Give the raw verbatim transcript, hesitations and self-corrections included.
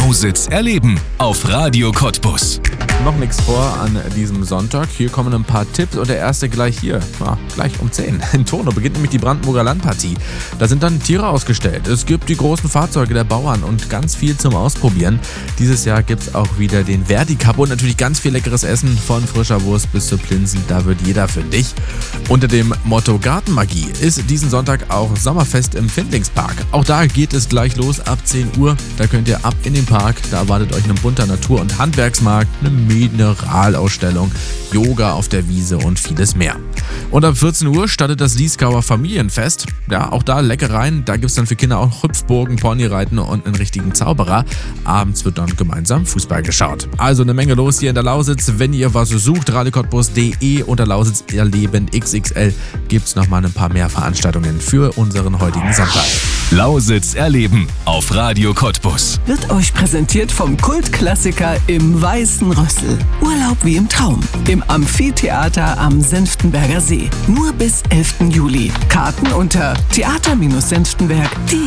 Lausitz erleben auf Radio Cottbus. Noch nichts vor an diesem Sonntag. Hier kommen ein paar Tipps und der erste gleich hier. Ja, gleich um zehn. In Tono beginnt nämlich die Brandenburger Landpartie. Da sind dann Tiere ausgestellt. Es gibt die großen Fahrzeuge der Bauern und ganz viel zum Ausprobieren. Dieses Jahr gibt es auch wieder den Verdi Cup und natürlich ganz viel leckeres Essen von frischer Wurst bis zu Plinsen. Da wird jeder fündig. Unter dem Motto Gartenmagie ist diesen Sonntag auch Sommerfest im Findlingspark. Auch da geht es gleich los ab zehn Uhr. Da könnt ihr ab in den Park. Da erwartet euch ein bunter Natur- und Handwerksmarkt, eine Mineralausstellung, Yoga auf der Wiese und vieles mehr. Und ab vierzehn Uhr startet das Lieskauer Familienfest. Ja, auch da Leckereien. Da gibt es dann für Kinder auch Hüpfburgen, Ponyreiten und einen richtigen Zauberer. Abends wird dann gemeinsam Fußball geschaut. Also eine Menge los hier in der Lausitz. Wenn ihr was sucht, radio cottbus punkt de unter Lausitz erleben X X L gibt es nochmal ein paar mehr Veranstaltungen für unseren heutigen Sonntag. Lausitz erleben auf Radio Cottbus. Wird euch präsentiert vom Kultklassiker im Weißen Rössel. Urlaub wie im Traum. Im Amphitheater am Senftenberger See. Nur bis elften Juli. Karten unter theater Bindestrich senftenberg punkt de.